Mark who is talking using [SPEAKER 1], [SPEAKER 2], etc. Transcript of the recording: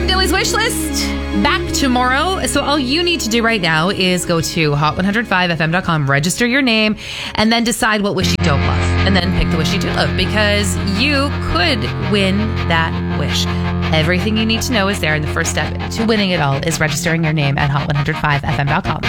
[SPEAKER 1] Morgan Daly's wish list back tomorrow. So all you need to do right now is go to hot105fm.com, register your name, and then decide what wish you don't love. And then pick the wish you do love, because you could win that wish. Everything you need to know is there. And the first step to winning it all is registering your name at hot105fm.com.